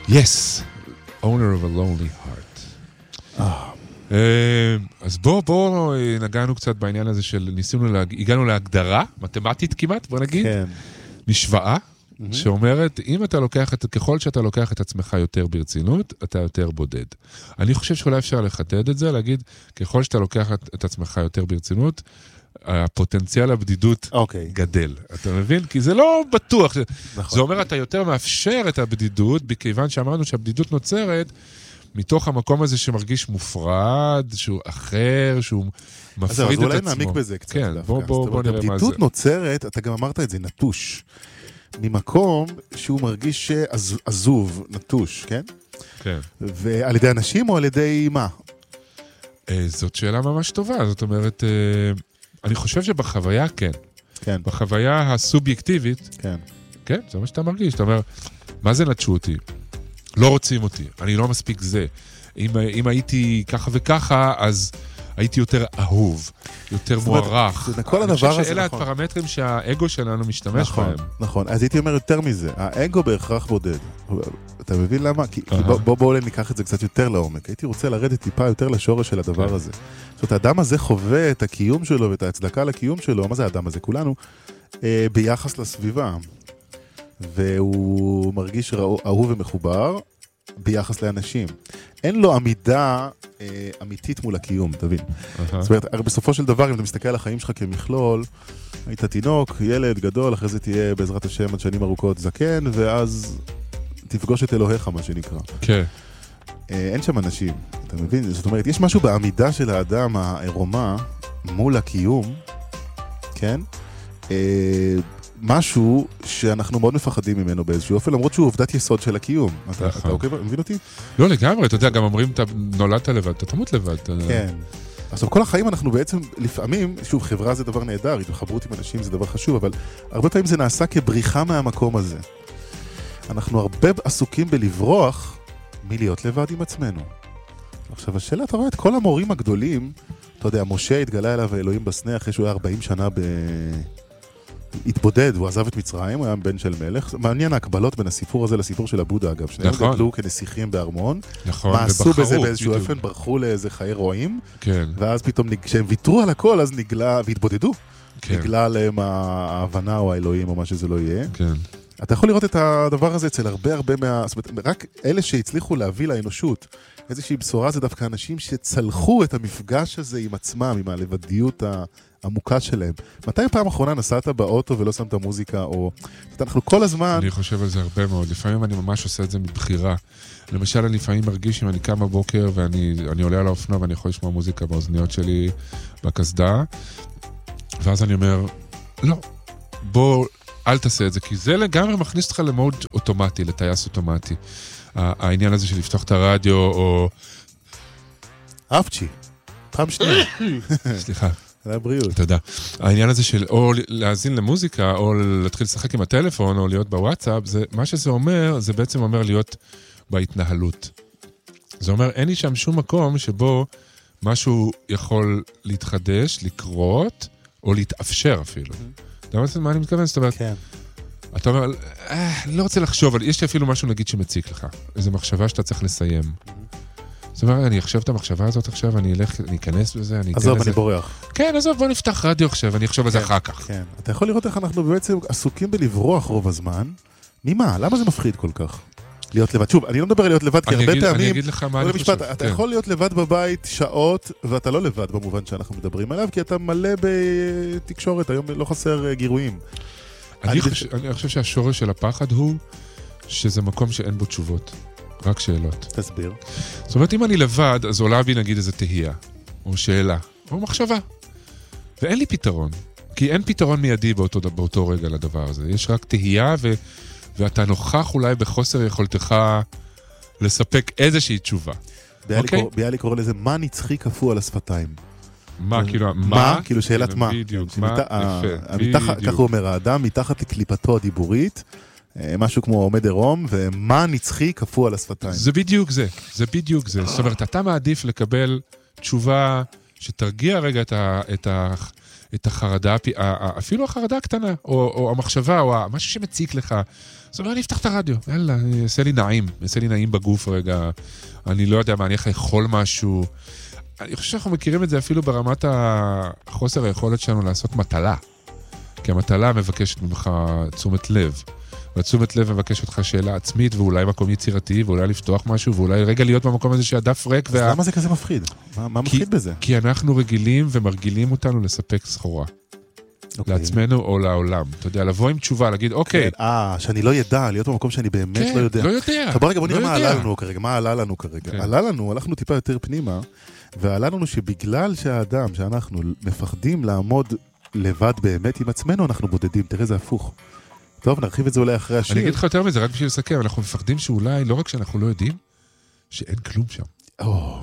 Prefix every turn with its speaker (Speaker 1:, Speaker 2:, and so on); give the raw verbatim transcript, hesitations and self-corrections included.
Speaker 1: Yes, owner of a lonely heart. אז בוא, בוא נגענו קצת בעניין הזה של ניסינו, הגענו להגדרה, מתמטית כמעט, בוא נגיד, משוואה, שאומרת, אם אתה לוקח, ככל שאתה לוקח את עצמך יותר ברצינות, אתה יותר בודד. אני חושב שאולי אפשר לחדד את זה, להגיד, ככל שאתה לוקח את עצמך יותר ברצינות, הפוטנציאל הבדידות okay. גדל. אתה מבין? כי זה לא בטוח. נכון. זה אומר, אתה יותר מאפשר את הבדידות, בכיוון שאמרנו שהבדידות נוצרת, מתוך המקום הזה שמרגיש מופרד, שהוא אחר, שהוא מפריד את עצמו. אז
Speaker 2: אולי נעמיק בזה קצת.
Speaker 1: כן, בוא, בוא, בוא נראה מה זה.
Speaker 2: הבדידות נוצרת, אתה גם אמרת את זה, נטוש. ממקום שהוא מרגיש עזוב, נטוש, כן?
Speaker 1: כן.
Speaker 2: ועל ידי אנשים או על ידי מה?
Speaker 1: זאת שאלה ממש טובה. זאת אומרת, אני חושב שבחוויה כן.
Speaker 2: כן.
Speaker 1: בחוויה הסובייקטיבית,
Speaker 2: כן.
Speaker 1: כן, זה מה שאתה מרגיש. אתה אומר, מה זה נטשו אותי? לא רוצים אותי, אני לא מספיק זה. אם, אם הייתי ככה וככה, אז הייתי יותר אהוב, יותר מוערך.
Speaker 2: זה כל הדבר הזה,
Speaker 1: אני
Speaker 2: נכון.
Speaker 1: חושב שאלה הפרמטרים שהאגו שלנו משתמש
Speaker 2: נכון,
Speaker 1: בהם.
Speaker 2: נכון, אז הייתי אומר יותר מזה, האגו בהכרח בודד. אתה מבין למה? כי, כי בוא, בוא, בוא ניקח את זה קצת יותר לעומק. הייתי רוצה לרדת טיפה יותר לשורש של הדבר הזה. זאת אומרת, האדם הזה חווה את הקיום שלו ואת ההצדקה לקיום שלו, מה זה האדם הזה? כולנו, אה, ביחס לסביבה. והוא מרגיש אהוב ומחובר ביחס לאנשים. אין לו עמידה אה, אמיתית מול הקיום, תבין. Uh-huh. זאת אומרת, בסופו של דבר, אם אתה מסתכל על החיים שלך כמכלול, היית תינוק, ילד גדול, אחרי זה תהיה בעזרת השם עד שנים ארוכות זקן, ואז תפגוש את אלוהיך, מה שנקרא.
Speaker 1: כן.
Speaker 2: Okay. אה, אין שם אנשים, אתה מבין? זאת אומרת, יש משהו בעמידה של האדם העירומה מול הקיום, כן? אה, משהו שאנחנו מאוד מפחדים ממנו באיזשהו אופן, למרות שהוא עובדת יסוד של הקיום. אתה, אתה אוקיי? מבין אותי?
Speaker 1: לא, לגמרי, אתה יודע, גם אומרים, אתה נולדת לבד, אתה תמות לבד.
Speaker 2: כן. עכשיו, כל החיים אנחנו בעצם, לפעמים, שוב, חברה זה דבר נהדר, התחברות עם אנשים זה דבר חשוב, אבל הרבה פעמים זה נעשה כבריחה מהמקום הזה. אנחנו הרבה עסוקים בלברוח מלהיות לבד עם עצמנו. עכשיו, השאלה, אתה רואה את כל המורים הגדולים, אתה יודע, משה התגלה אליו האלוהים בסנה אחרי שהוא היה ארבעים שנה ב... התבודד, הוא עזב את מצרים, הוא היה בן של מלך. מעניין ההקבלות בין הסיפור הזה לסיפור של הבודה, אגב. שניהם
Speaker 1: נכון.
Speaker 2: גדלו כנסיכים בארמון.
Speaker 1: נכון,
Speaker 2: מה עשו בזה באיזשהו
Speaker 1: בדיוק.
Speaker 2: אופן, ברחו לאיזה חיי רועים.
Speaker 1: כן.
Speaker 2: ואז פתאום, כשהם ויתרו על הכל, אז נגלה, והתבודדו.
Speaker 1: כן.
Speaker 2: נגלה להם ההבנה או האלוהים או מה שזה לא יהיה.
Speaker 1: כן.
Speaker 2: אתה יכול לראות את הדבר הזה אצל הרבה הרבה מה... זאת אומרת, רק אלה שהצליחו להביא לאנושות איזושהי בשורה, זה דווקא אנשים שצלחו את המפגש הזה עם עצמם, עם הלבדיות העמוקה שלהם. מתי פעם אחרונה נסעת באוטו ולא שמת מוזיקה, או... אנחנו כל הזמן...
Speaker 1: אני חושב על זה הרבה מאוד. לפעמים אני ממש עושה את זה מבחירה. למשל, אני לפעמים מרגיש אם אני קם בבוקר ואני אני עולה על האופנוע ואני יכול לשמוע מוזיקה באוזניות שלי בקסדה, ואז אני אומר, לא, בוא... אל תעשה את זה, כי זה לגמרי מכניס אותך למוד אוטומטי, לטייס אוטומטי. העניין הזה של לפתוח את הרדיו, או...
Speaker 2: אפצ'י, פעם שנייה.
Speaker 1: סליחה.
Speaker 2: על הבריאות.
Speaker 1: תודה. העניין הזה של או להאזין למוזיקה, או להתחיל לשחק עם הטלפון, או להיות בוואטסאפ, זה, מה שזה אומר, זה בעצם אומר להיות בהתנהלות. זה אומר, אין לי שם שום מקום שבו משהו יכול להתחדש, לקרות, או להתאפשר אפילו. אתה יודע מה אני מתכוון? זאת אומרת,
Speaker 2: כן.
Speaker 1: אתה אומר, אה, לא רוצה לחשוב, אבל יש לי אפילו משהו נגיד שמציק לך. איזו מחשבה שאתה צריך לסיים. זאת אומרת, אני אחשב את המחשבה הזאת עכשיו, אני אלך, אני אכנס בזה, אני אתן לזה.
Speaker 2: עזוב, אני בורח.
Speaker 1: כן, עזוב, בוא נפתח רדיו עכשיו, אני אחשוב על זה אחר כך.
Speaker 2: כן, אתה יכול לראות איך אנחנו בעצם עסוקים בלברוח רוב הזמן. ממה? למה זה מפחיד כל כך? להיות לבד. שוב, אני לא מדבר על להיות לבד, כי הרבה פעמים...
Speaker 1: אני אגיד לך מה אני חושב.
Speaker 2: אתה יכול להיות לבד בבית שעות, ואתה לא לבד במובן שאנחנו מדברים עליו, כי אתה מלא בתקשורת, היום לא חסר גירויים.
Speaker 1: אני חושב שהשורש של הפחד הוא שזה מקום שאין בו תשובות, רק שאלות.
Speaker 2: תסביר.
Speaker 1: זאת אומרת, אם אני לבד, אז עולה בי נגיד איזו תהייה, או שאלה, או מחשבה. ואין לי פתרון, כי אין פתרון מיידי באותו, באותו רגע לדבר הזה. יש רק תהייה ו... ואתה נוכח אולי בחוסר יכולתך לספק איזושהי תשובה.
Speaker 2: ביאליק קורא לזה, מה נצחי קפוא על השפתיים?
Speaker 1: מה, כאילו,
Speaker 2: מה? כאילו שאלת מה.
Speaker 1: בדיוק, מה, יפה,
Speaker 2: ככה הוא אומר, האדם מתחת לקליפתו הדיבורית, משהו כמו עומד עירום, ומה נצחי קפוא על השפתיים.
Speaker 1: זה בדיוק זה, זה בדיוק זה. זאת אומרת, אתה מעדיף לקבל תשובה שתרגיע רגע את ה... את החרדה, אפילו החרדה הקטנה, או, או המחשבה, או משהו שמציק לך. אז לא, אני אפתח את הרדיו, יאללה, יעשה לי נעים, יעשה לי נעים בגוף רגע, אני לא יודע מה, אני איך לאכול משהו. אני חושב שאנחנו מכירים את זה אפילו ברמת החוסר היכולת שלנו לעשות מטלה. כי המטלה מבקשת ממך תשומת לב. ותשומת לב מבקש אותך שאלה עצמית, ואולי מקום יצירתי, ואולי לפתוח משהו, ואולי רגע להיות במקום הזה שהדף ריק.
Speaker 2: אז וה... למה זה כזה מפחיד? מה, מה מפחיד בזה?
Speaker 1: כי אנחנו רגילים ומרגילים אותנו לספק סחורה. Okay. לעצמנו או לעולם. אתה יודע, לבוא עם תשובה, להגיד, אוקיי.
Speaker 2: כן, אה, שאני לא ידע, להיות במקום שאני באמת
Speaker 1: כן,
Speaker 2: לא יודע.
Speaker 1: לא יודע.
Speaker 2: טוב, רגע, בוא נראה
Speaker 1: לא
Speaker 2: מה
Speaker 1: יודע.
Speaker 2: עלה לנו כרגע, מה עלה לנו כרגע.
Speaker 1: כן.
Speaker 2: עלה לנו, הלכנו טיפה יותר פנימה, ועלה לנו שבגלל שהאדם, שאנחנו מפחדים לעמוד לבד באמת עם עצמנו, אנחנו בודדים. תראה, זה הפוך. טוב, נרחיב את זה אולי אחרי השיר.
Speaker 1: אני אגיד לך יותר מזה, רק בשביל לסכם, אנחנו מפחדים שאולי, לא רק שאנחנו לא יודעים, שאין כלום שם.
Speaker 2: או,